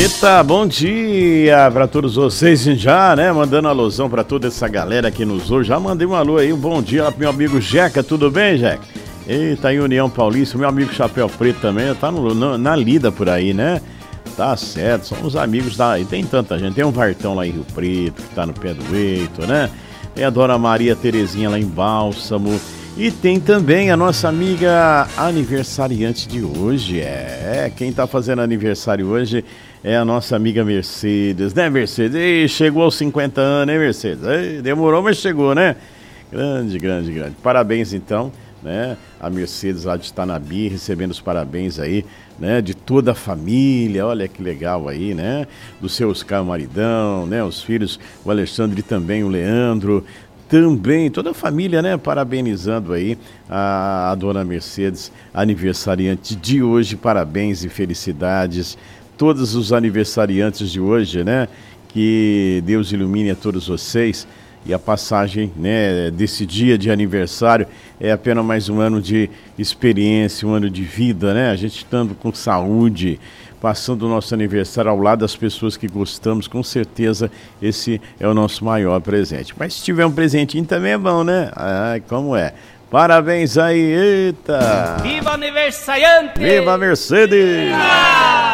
Eita, bom dia para todos vocês já, né? Mandando alusão para toda essa galera que nos ouve. Já mandei um alô aí, um bom dia lá pro meu amigo Jeca, tudo bem, Jeca? Eita, em União Paulista, meu amigo Chapéu Preto também, tá na lida por aí, né? Tá certo, são os amigos da... E tem tanta gente, tem um Vartão lá em Rio Preto, que tá no pé do Eito, né? Tem a Dona Maria Terezinha lá em Bálsamo. E tem também a nossa amiga aniversariante de hoje. Quem tá fazendo aniversário hoje é a nossa amiga Mercedes, né, Mercedes? E chegou aos 50 anos, né, Mercedes? Demorou, mas chegou, né? Grande. Parabéns, então, né? A Mercedes lá de Tanabi, recebendo os parabéns aí, né? De toda a família, olha que legal aí, né? Do seu Oscar Maridão, né? Os filhos, o Alexandre e também o Leandro. Também, toda a família, né, parabenizando aí a dona Mercedes, aniversariante de hoje, parabéns e felicidades, todos os aniversariantes de hoje, né, que Deus ilumine a todos vocês, e a passagem, né, desse dia de aniversário é apenas mais um ano de experiência, um ano de vida, né, a gente estando com saúde, passando o nosso aniversário ao lado das pessoas que gostamos, com certeza esse é o nosso maior presente. Mas se tiver um presentinho também é bom, né? Ai, como é? Parabéns aí, eita! Viva aniversariante! Viva Mercedes!